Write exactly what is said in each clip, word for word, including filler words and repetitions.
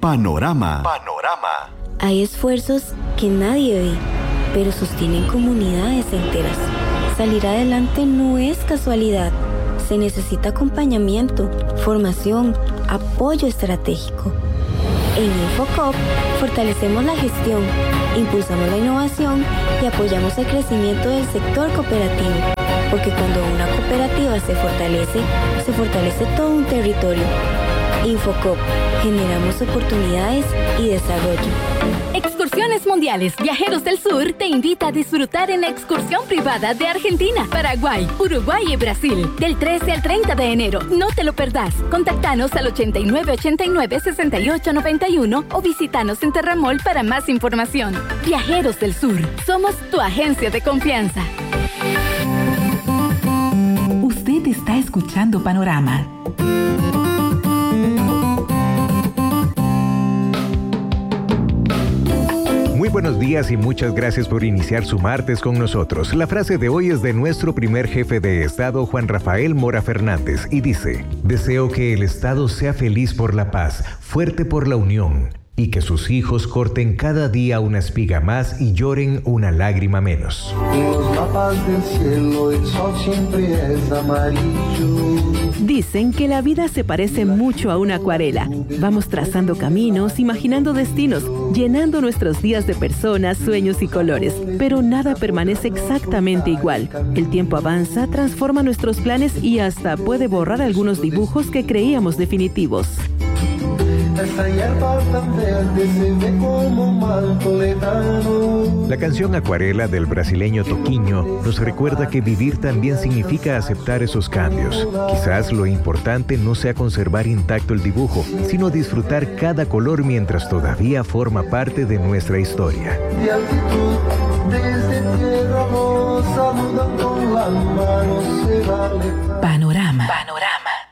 Panorama. Panorama. Hay esfuerzos que nadie ve, pero sostienen comunidades enteras. Salir adelante no es casualidad. Se necesita acompañamiento, formación, apoyo estratégico. En Infocop fortalecemos la gestión, impulsamos la innovación y apoyamos el crecimiento del sector cooperativo. Porque cuando una cooperativa se fortalece, se fortalece todo un territorio. Infocop, generamos oportunidades y desarrollo. Excursiones Mundiales Viajeros del Sur te invita a disfrutar en la excursión privada de Argentina, Paraguay, Uruguay y Brasil, del trece al treinta de enero. No te lo perdás. Contactanos al ochenta y nueve ochenta y nueve sesenta y ocho noventa y uno o visitanos en Terramol para más información. Viajeros del Sur, somos tu agencia de confianza. Usted está escuchando Panorama. Muy buenos días y muchas gracias por iniciar su martes con nosotros. La frase de hoy es de nuestro primer jefe de Estado, Juan Rafael Mora Fernández, y dice: deseo que el Estado sea feliz por la paz, fuerte por la unión, y que sus hijos corten cada día una espiga más y lloren una lágrima menos. En los mapas del cielo el sol siempre es amarillo. Dicen que la vida se parece mucho a una acuarela. Vamos trazando caminos, imaginando destinos, llenando nuestros días de personas, sueños y colores. Pero nada permanece exactamente igual. El tiempo avanza, transforma nuestros planes y hasta puede borrar algunos dibujos que creíamos definitivos. Esta hierba tan verde se ve como un manto lejano. La canción Acuarela del brasileño Toquinho nos recuerda que vivir también significa aceptar esos cambios. Quizás lo importante no sea conservar intacto el dibujo, sino disfrutar cada color mientras todavía forma parte de nuestra historia. De altitud, desde tierra nos saludan con las manos, se vale. Panorama. Panorama.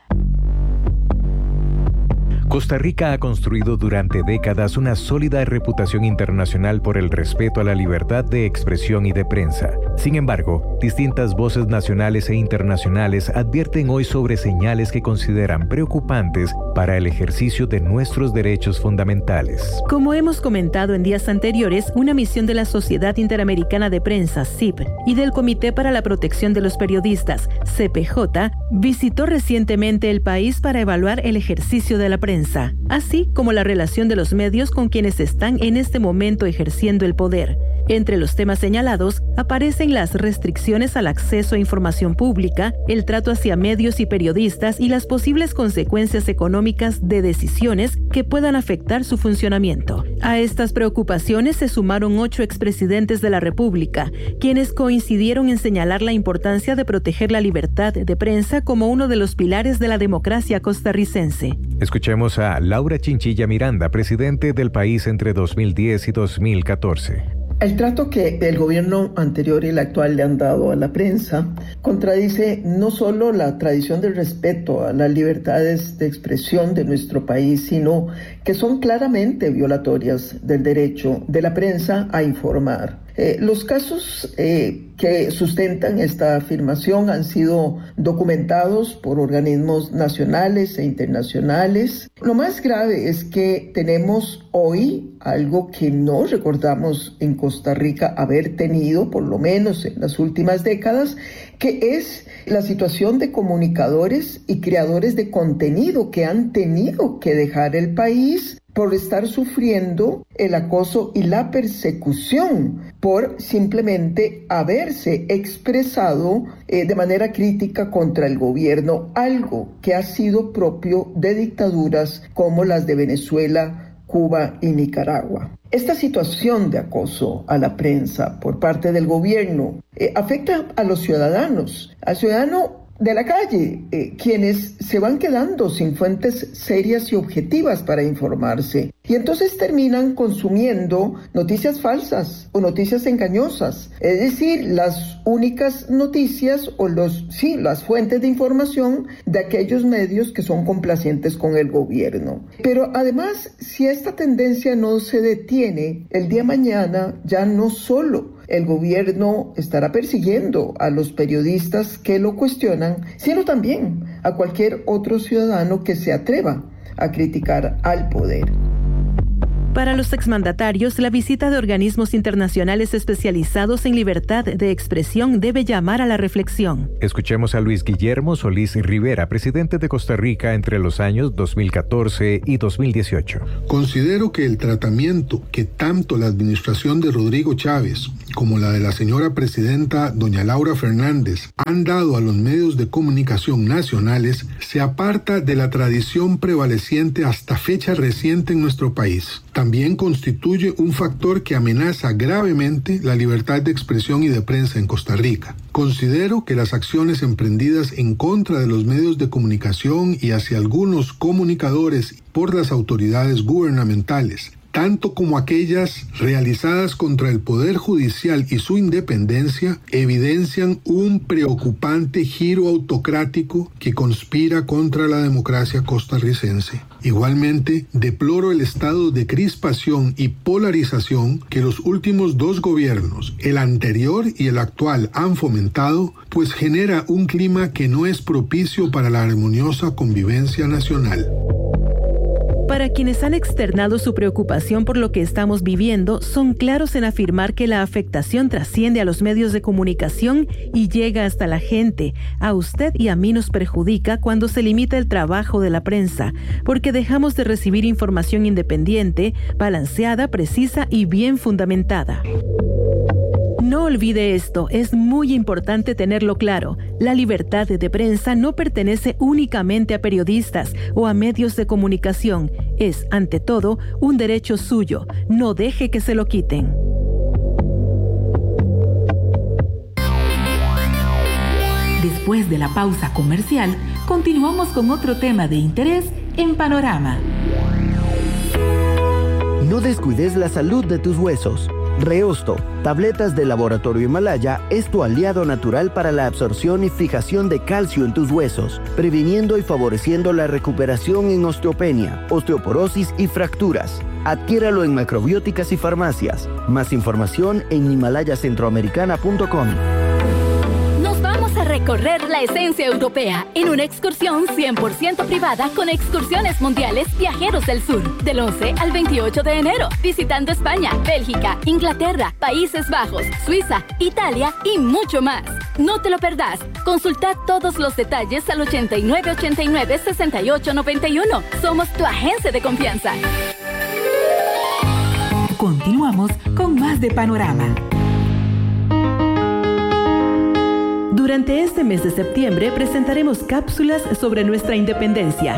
Costa Rica ha construido durante décadas una sólida reputación internacional por el respeto a la libertad de expresión y de prensa. Sin embargo, distintas voces nacionales e internacionales advierten hoy sobre señales que consideran preocupantes para el ejercicio de nuestros derechos fundamentales. Como hemos comentado en días anteriores, una misión de la Sociedad Interamericana de Prensa, S I P, y del Comité para la Protección de los Periodistas, C P J, visitó recientemente el país para evaluar el ejercicio de la prensa, así como la relación de los medios con quienes están en este momento ejerciendo el poder. Entre los temas señalados aparecen las restricciones al acceso a información pública, el trato hacia medios y periodistas y las posibles consecuencias económicas de decisiones que puedan afectar su funcionamiento. A estas preocupaciones se sumaron ocho expresidentes de la República, quienes coincidieron en señalar la importancia de proteger la libertad de prensa como uno de los pilares de la democracia costarricense. Escuchemos a Laura Chinchilla Miranda, presidente del país entre dos mil diez y dos mil catorce. El trato que el gobierno anterior y el actual le han dado a la prensa contradice no solo la tradición del respeto a las libertades de expresión de nuestro país, sino que son claramente violatorias del derecho de la prensa a informar. Eh, los casos eh, que sustentan esta afirmación han sido documentados por organismos nacionales e internacionales. Lo más grave es que tenemos hoy algo que no recordamos en Costa Rica haber tenido, por lo menos en las últimas décadas, que es la situación de comunicadores y creadores de contenido que han tenido que dejar el país por estar sufriendo el acoso y la persecución por simplemente haberse expresado eh, de manera crítica contra el gobierno, algo que ha sido propio de dictaduras como las de Venezuela, Cuba y Nicaragua. Esta situación de acoso a la prensa por parte del gobierno eh, afecta a los ciudadanos, al ciudadano de la calle, eh, quienes se van quedando sin fuentes serias y objetivas para informarse. Y entonces terminan consumiendo noticias falsas o noticias engañosas, es decir, las únicas noticias o los, sí, las fuentes de información de aquellos medios que son complacientes con el gobierno. Pero además, si esta tendencia no se detiene, el día de mañana ya no solo el gobierno estará persiguiendo a los periodistas que lo cuestionan, sino también a cualquier otro ciudadano que se atreva a criticar al poder. Para los exmandatarios, la visita de organismos internacionales especializados en libertad de expresión debe llamar a la reflexión. Escuchemos a Luis Guillermo Solís Rivera, presidente de Costa Rica entre los años dos mil catorce y dos mil dieciocho. Considero que el tratamiento que tanto la administración de Rodrigo Chávez como la de la señora presidenta doña Laura Fernández han dado a los medios de comunicación nacionales se aparta de la tradición prevaleciente hasta fecha reciente en nuestro país. También constituye un factor que amenaza gravemente la libertad de expresión y de prensa en Costa Rica. Considero que las acciones emprendidas en contra de los medios de comunicación y hacia algunos comunicadores por las autoridades gubernamentales, tanto como aquellas realizadas contra el Poder Judicial y su independencia, evidencian un preocupante giro autocrático que conspira contra la democracia costarricense. Igualmente, deploro el estado de crispación y polarización que los últimos dos gobiernos, el anterior y el actual, han fomentado, pues genera un clima que no es propicio para la armoniosa convivencia nacional. Para quienes han externado su preocupación por lo que estamos viviendo, son claros en afirmar que la afectación trasciende a los medios de comunicación y llega hasta la gente. A usted y a mí nos perjudica cuando se limita el trabajo de la prensa, porque dejamos de recibir información independiente, balanceada, precisa y bien fundamentada. No olvide esto, es muy importante tenerlo claro. La libertad de prensa no pertenece únicamente a periodistas o a medios de comunicación. Es, ante todo, un derecho suyo. No deje que se lo quiten. Después de la pausa comercial, continuamos con otro tema de interés en Panorama. No descuides la salud de tus huesos. Reosto, tabletas de Laboratorio Himalaya, es tu aliado natural para la absorción y fijación de calcio en tus huesos, previniendo y favoreciendo la recuperación en osteopenia, osteoporosis y fracturas. Adquiéralo en macrobióticas y farmacias. Más información en himalaya centroamericana punto com. A recorrer la esencia europea en una excursión cien por ciento privada con Excursiones Mundiales Viajeros del Sur, del once al veintiocho de enero, visitando España, Bélgica, Inglaterra, Países Bajos, Suiza, Italia y mucho más. No te lo perdás. Consulta todos los detalles al ochenta y nueve ochenta y nueve sesenta y ocho noventa y uno. Somos tu agencia de confianza. Continuamos con más de Panorama. Durante este mes de septiembre presentaremos cápsulas sobre nuestra independencia.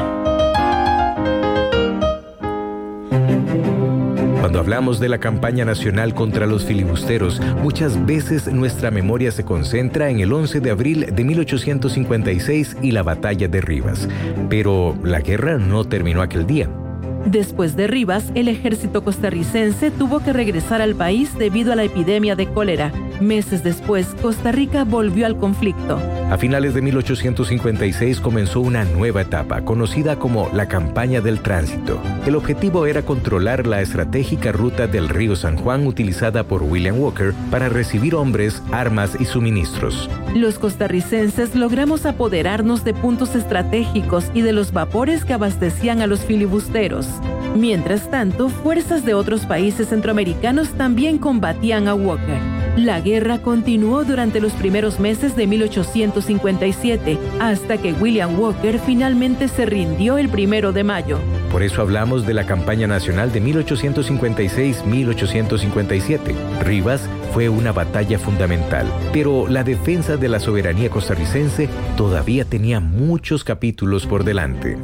Cuando hablamos de la campaña nacional contra los filibusteros, muchas veces nuestra memoria se concentra en el once de abril de mil ochocientos cincuenta y seis y la batalla de Rivas. Pero la guerra no terminó aquel día. Después de Rivas, el ejército costarricense tuvo que regresar al país debido a la epidemia de cólera. Meses después, Costa Rica volvió al conflicto. A finales de mil ochocientos cincuenta y seis comenzó una nueva etapa, conocida como la Campaña del Tránsito. El objetivo era controlar la estratégica ruta del río San Juan utilizada por William Walker para recibir hombres, armas y suministros. Los costarricenses logramos apoderarnos de puntos estratégicos y de los vapores que abastecían a los filibusteros. Mientras tanto, fuerzas de otros países centroamericanos también combatían a Walker. La guerra continuó durante los primeros meses de mil ochocientos cincuenta y siete, hasta que William Walker finalmente se rindió el primero de mayo. Por eso hablamos de la campaña nacional de mil ochocientos cincuenta y seis a mil ochocientos cincuenta y siete. Rivas fue una batalla fundamental, pero la defensa de la soberanía costarricense todavía tenía muchos capítulos por delante.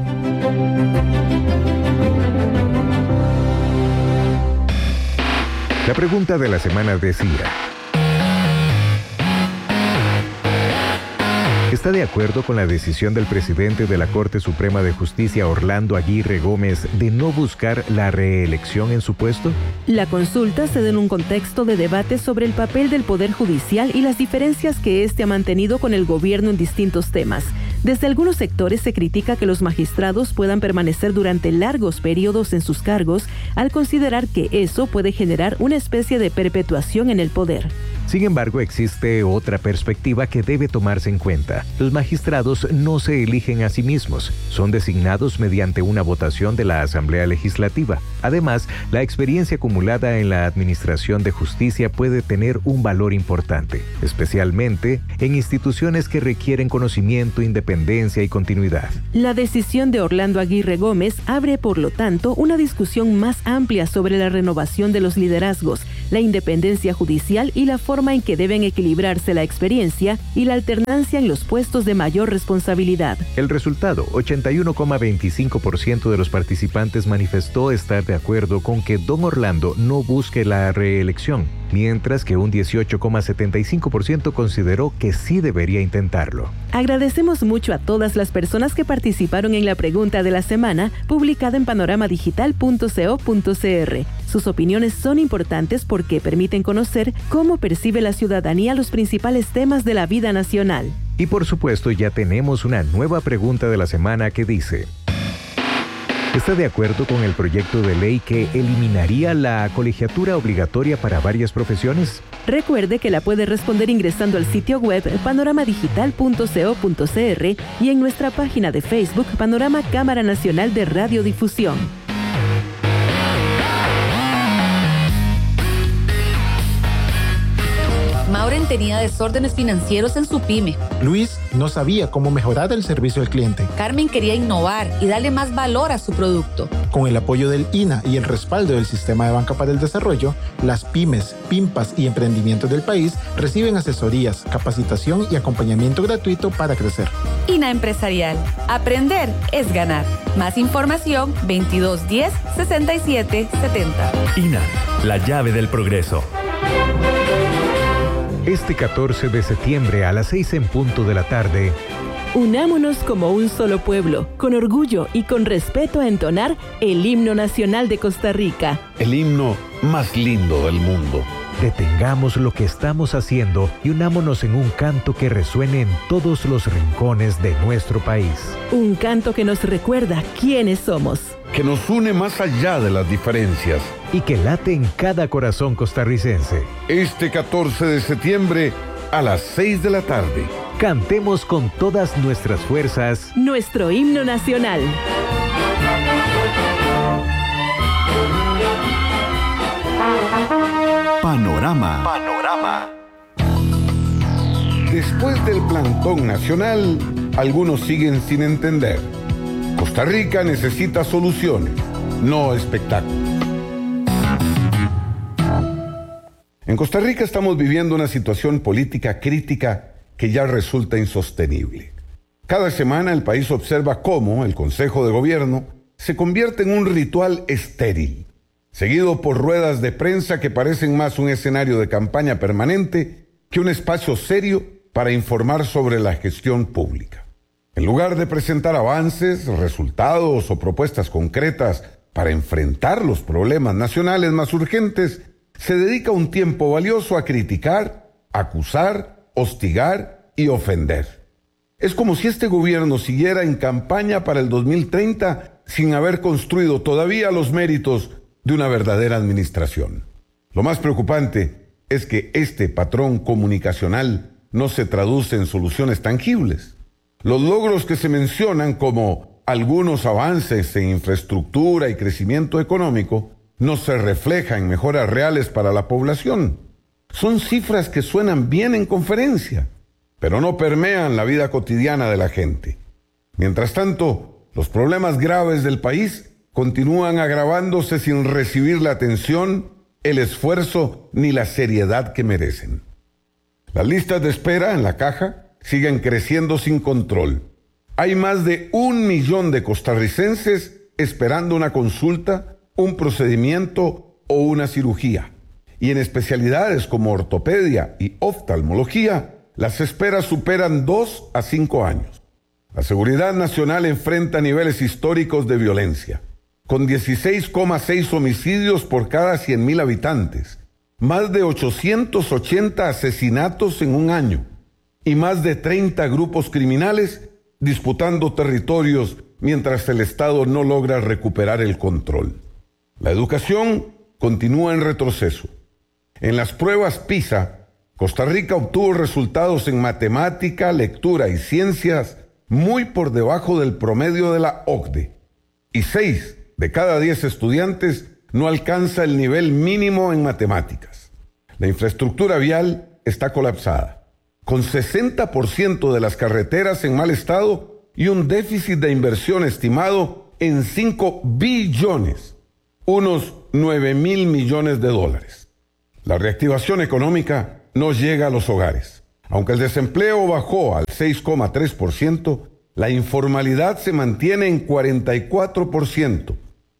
La pregunta de la semana decía: ¿está de acuerdo con la decisión del presidente de la Corte Suprema de Justicia, Orlando Aguirre Gómez, de no buscar la reelección en su puesto? La consulta se da en un contexto de debate sobre el papel del Poder Judicial y las diferencias que éste ha mantenido con el gobierno en distintos temas. Desde algunos sectores se critica que los magistrados puedan permanecer durante largos periodos en sus cargos, al considerar que eso puede generar una especie de perpetuación en el poder. Sin embargo, existe otra perspectiva que debe tomarse en cuenta. Los magistrados no se eligen a sí mismos, son designados mediante una votación de la Asamblea Legislativa. Además, la experiencia acumulada en la administración de justicia puede tener un valor importante, especialmente en instituciones que requieren conocimiento, independencia y continuidad. La decisión de Orlando Aguirre Gómez abre, por lo tanto, una discusión más amplia sobre la renovación de los liderazgos, la independencia judicial y la forma en que deben equilibrarse la experiencia y la alternancia en los puestos de mayor responsabilidad. El resultado, ochenta y uno coma veinticinco por ciento de los participantes manifestó estar de acuerdo con que don Orlando no busque la reelección, mientras que un dieciocho coma setenta y cinco por ciento consideró que sí debería intentarlo. Agradecemos mucho a todas las personas que participaron en la pregunta de la semana, publicada en panorama digital punto co punto cr. Sus opiniones son importantes porque permiten conocer cómo percibe la ciudadanía los principales temas de la vida nacional. Y por supuesto, ya tenemos una nueva pregunta de la semana que dice: ¿está de acuerdo con el proyecto de ley que eliminaría la colegiatura obligatoria para varias profesiones? Recuerde que la puede responder ingresando al sitio web panorama digital punto co punto cr y en nuestra página de Facebook Panorama Cámara Nacional de Radiodifusión. Mauren tenía desórdenes financieros en su pyme. Luis no sabía cómo mejorar el servicio al cliente. Carmen quería innovar y darle más valor a su producto. Con el apoyo del I N A y el respaldo del Sistema de Banca para el Desarrollo, las pymes, PIMPAS y emprendimientos del país reciben asesorías, capacitación y acompañamiento gratuito para crecer. I N A Empresarial. Aprender es ganar. Más información veintidós diez sesenta y siete setenta. I N A, la llave del progreso. Este catorce de septiembre a las seis en punto de la tarde, unámonos como un solo pueblo, con orgullo y con respeto a entonar el himno nacional de Costa Rica. El himno más lindo del mundo. Detengamos lo que estamos haciendo y unámonos en un canto que resuene en todos los rincones de nuestro país. Un canto que nos recuerda quiénes somos. Que nos une más allá de las diferencias. Y que late en cada corazón costarricense. Este catorce de septiembre a las seis de la tarde. Cantemos con todas nuestras fuerzas nuestro himno nacional. Panorama. Panorama. Después del plantón nacional, algunos siguen sin entender. Costa Rica necesita soluciones, no espectáculos. En Costa Rica estamos viviendo una situación política crítica que ya resulta insostenible. Cada semana el país observa cómo el Consejo de Gobierno se convierte en un ritual estéril, seguido por ruedas de prensa que parecen más un escenario de campaña permanente que un espacio serio para informar sobre la gestión pública. En lugar de presentar avances, resultados o propuestas concretas para enfrentar los problemas nacionales más urgentes, se dedica un tiempo valioso a criticar, acusar, hostigar y ofender. Es como si este gobierno siguiera en campaña para el dos mil treinta sin haber construido todavía los méritos de una verdadera administración. Lo más preocupante es que este patrón comunicacional no se traduce en soluciones tangibles. Los logros que se mencionan como algunos avances en infraestructura y crecimiento económico no se reflejan en mejoras reales para la población. Son cifras que suenan bien en conferencia, pero no permean la vida cotidiana de la gente. Mientras tanto, los problemas graves del país continúan agravándose sin recibir la atención, el esfuerzo ni la seriedad que merecen. Las listas de espera en la caja siguen creciendo sin control. Hay más de un millón de costarricenses esperando una consulta, un procedimiento o una cirugía. Y en especialidades como ortopedia y oftalmología, las esperas superan dos a cinco años. La seguridad nacional enfrenta niveles históricos de violencia, con dieciséis coma seis homicidios por cada cien mil habitantes, más de ochocientos ochenta asesinatos en un año y más de treinta grupos criminales disputando territorios mientras el Estado no logra recuperar el control. La educación continúa en retroceso. En las pruebas PISA, Costa Rica obtuvo resultados en matemática, lectura y ciencias muy por debajo del promedio de la O C D E. Y seis de cada diez estudiantes no alcanza el nivel mínimo en matemáticas. La infraestructura vial está colapsada, con sesenta por ciento de las carreteras en mal estado y un déficit de inversión estimado en cinco billones, unos nueve mil millones de dólares. La reactivación económica no llega a los hogares. Aunque el desempleo bajó al seis coma tres por ciento, la informalidad se mantiene en cuarenta y cuatro por ciento.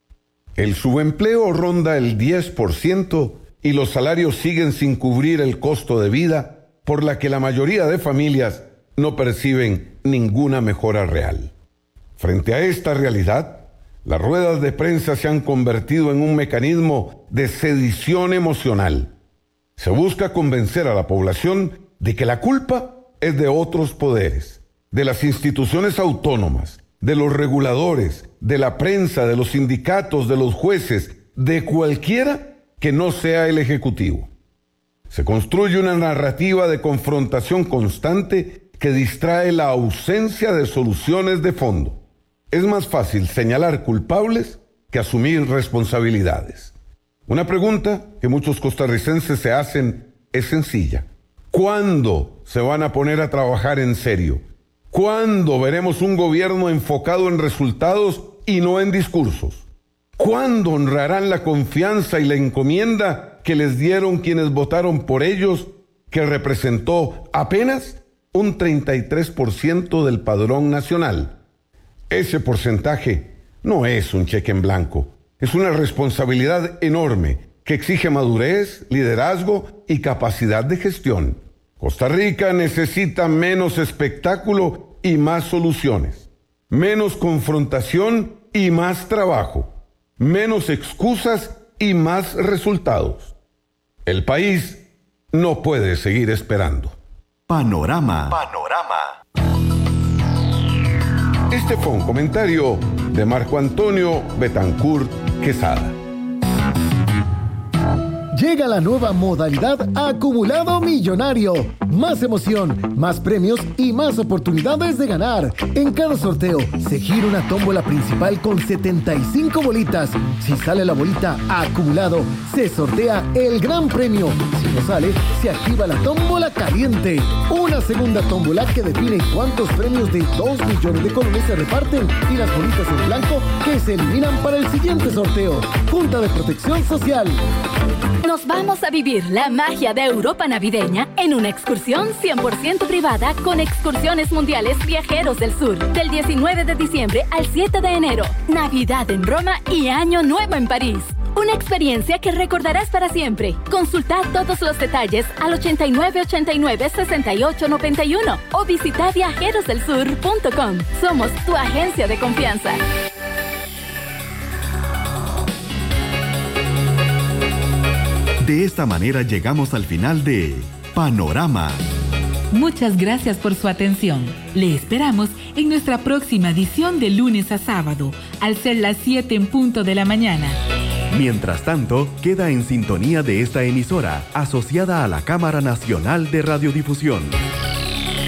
El subempleo ronda el diez por ciento y los salarios siguen sin cubrir el costo de vida, por la que la mayoría de familias no perciben ninguna mejora real. Frente a esta realidad, las ruedas de prensa se han convertido en un mecanismo de sedición emocional. Se busca convencer a la población de que la culpa es de otros poderes, de las instituciones autónomas, de los reguladores, de la prensa, de los sindicatos, de los jueces, de cualquiera que no sea el Ejecutivo. Se construye una narrativa de confrontación constante que distrae la ausencia de soluciones de fondo. Es más fácil señalar culpables que asumir responsabilidades. Una pregunta que muchos costarricenses se hacen es sencilla. ¿Cuándo se van a poner a trabajar en serio? ¿Cuándo veremos un gobierno enfocado en resultados y no en discursos? ¿Cuándo honrarán la confianza y la encomienda que les dieron quienes votaron por ellos, que representó apenas un treinta y tres por ciento del padrón nacional? Ese porcentaje no es un cheque en blanco. Es una responsabilidad enorme que exige madurez, liderazgo y capacidad de gestión. Costa Rica necesita menos espectáculo y más soluciones, menos confrontación y más trabajo, menos excusas y más resultados. El país no puede seguir esperando. Panorama. Panorama. Este fue un comentario de Marco Antonio Betancourt Quesada. Llega la nueva modalidad Acumulado Millonario. Más emoción, más premios y más oportunidades de ganar. En cada sorteo se gira una tómbola principal con setenta y cinco bolitas. Si sale la bolita Acumulado, se sortea el gran premio. Si no sale, se activa la tómbola caliente. Una segunda tómbola que define cuántos premios de dos millones de colones se reparten y las bolitas en blanco que se eliminan para el siguiente sorteo. Junta de Protección Social. Nos vamos a vivir la magia de Europa navideña en una excursión cien por ciento privada con Excursiones Mundiales Viajeros del Sur, del diecinueve de diciembre al siete de enero. Navidad en Roma y Año Nuevo en París. Una experiencia que recordarás para siempre. Consulta todos los detalles al ochenta y nueve ochenta y nueve sesenta y ocho noventa y uno o visita viajeros del sur punto com. Somos tu agencia de confianza. De esta manera llegamos al final de Panorama. Muchas gracias por su atención. Le esperamos en nuestra próxima edición de lunes a sábado, al ser las siete en punto de la mañana. Mientras tanto, queda en sintonía de esta emisora, asociada a la Cámara Nacional de Radiodifusión.